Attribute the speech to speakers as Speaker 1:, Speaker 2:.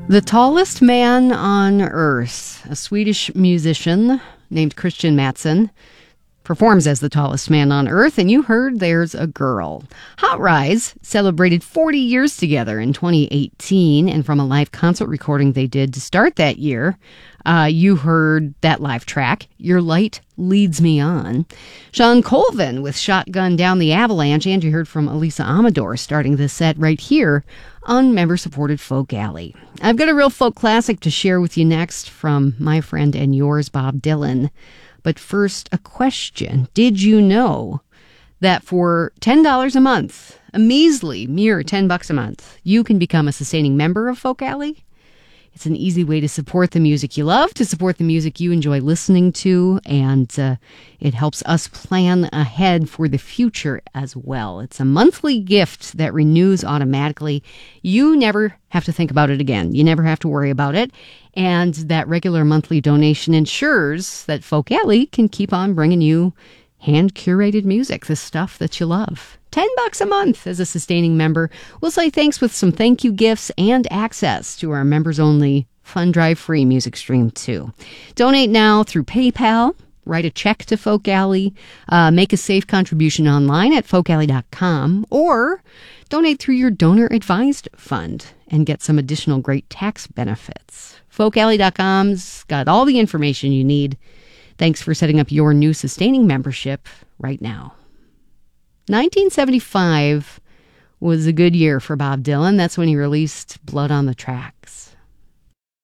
Speaker 1: The Tallest Man on Earth, a Swedish musician named Christian Mattsson, performs as the tallest man on Earth, and you heard There's a Girl. Hot Rise celebrated 40 years together in 2018, and from a live concert recording they did to start that year, you heard that live track, Your Light Leads Me On. Shawn Colvin with Shotgun Down the Avalanche, and you heard from Elisa Amador starting this set right here on member-supported Folk Alley. I've got a real folk classic to share with you next from my friend and yours, Bob Dylan. But first, a question. Did you know that for $10 a month, a measly, mere $10 a month, you can become a sustaining member of Folk Alley? It's an easy way to support the music you love, to support the music you enjoy listening to, and it helps us plan ahead for the future as well. It's a monthly gift that renews automatically. You never have to think about it again. You never have to worry about it. And that regular monthly donation ensures that Folk Alley can keep on bringing you hand-curated music, the stuff that you love. $10 a month as a sustaining member. We'll say thanks with some thank you gifts and access to our members-only Fun Drive free music stream, too. Donate now through PayPal. Write a check to Folk Alley. Make a safe contribution online at folkalley.com. Or donate through your donor-advised fund and get some additional great tax benefits. folkalley.com's got all the information you need. Thanks for setting up your new sustaining membership right now. 1975 was a good year for Bob Dylan. That's when he released Blood on the Track.